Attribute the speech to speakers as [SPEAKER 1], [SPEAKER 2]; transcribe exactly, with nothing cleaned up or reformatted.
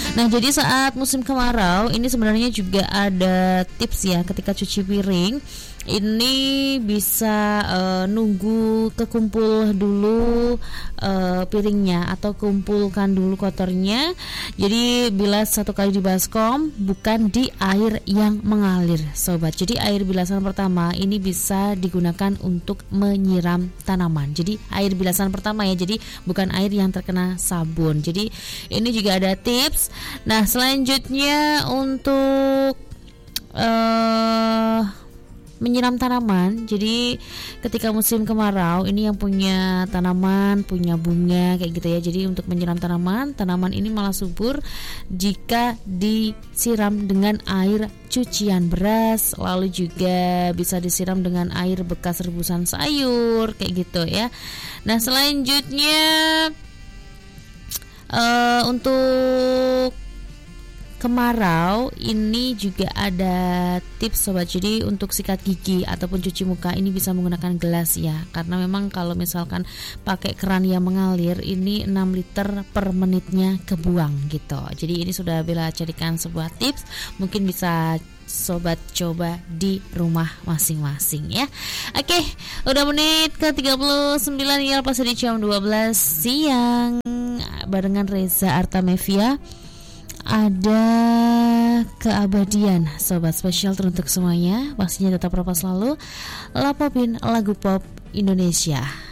[SPEAKER 1] Nah, jadi saat musim kemarau ini sebenarnya juga ada tips ya ketika cuci piring. Ini bisa uh, nunggu kekumpul dulu uh, piringnya atau kumpulkan dulu kotornya. Jadi bilas satu kali di baskom, bukan di air yang mengalir, sobat. Jadi air bilasan pertama ini bisa digunakan untuk menyiram tanaman. Jadi air bilasan pertama ya, jadi bukan air yang terkena sabun. Jadi ini juga ada tips. Nah, selanjutnya untuk uh, menyiram tanaman. Jadi ketika musim kemarau ini yang punya tanaman, punya bunga kayak gitu ya. Jadi untuk menyiram tanaman, tanaman ini malah subur jika disiram dengan air cucian beras, lalu juga bisa disiram dengan air bekas rebusan sayur kayak gitu ya. Nah, selanjutnya uh, untuk kemarau ini juga ada tips, sobat. Jadi untuk sikat gigi ataupun cuci muka ini bisa menggunakan gelas ya, karena memang kalau misalkan pakai keran yang mengalir ini enam liter per menitnya kebuang gitu. Jadi ini sudah Bella jadikan sebuah tips, mungkin bisa sobat coba di rumah masing-masing ya. Oke, udah menit ke tiga puluh sembilan ya, pas di jam dua belas siang barengan Reza Artamevia. Ada keabadian, sobat, spesial teruntuk semuanya. Pastinya tetap propa selalu. Lapopin lagu pop Indonesia.